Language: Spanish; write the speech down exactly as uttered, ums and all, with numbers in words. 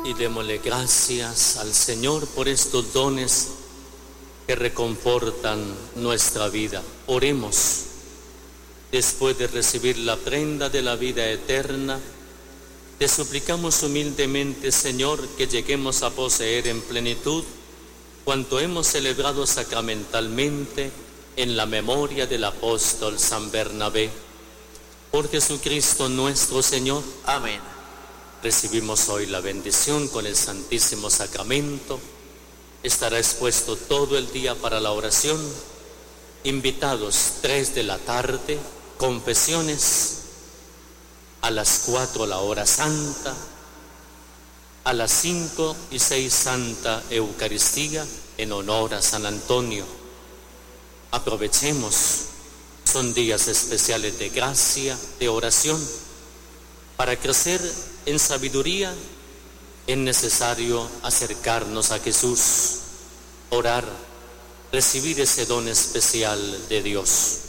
y démosle gracias al Señor por estos dones que reconfortan nuestra vida. Oremos. Después de recibir la prenda de la vida eterna, te suplicamos humildemente, Señor, que lleguemos a poseer en plenitud cuanto hemos celebrado sacramentalmente en la memoria del apóstol San Bernabé. Por Jesucristo nuestro Señor. Amén. Recibimos hoy la bendición con el Santísimo Sacramento. Estará expuesto todo el día para la oración. Invitados, tres de la tarde, confesiones. A las cuatro la hora santa. A las cinco y seis Santa Eucaristía en honor a San Antonio. Aprovechemos, son días especiales de gracia, de oración. Para crecer en sabiduría es necesario acercarnos a Jesús, orar, recibir ese don especial de Dios.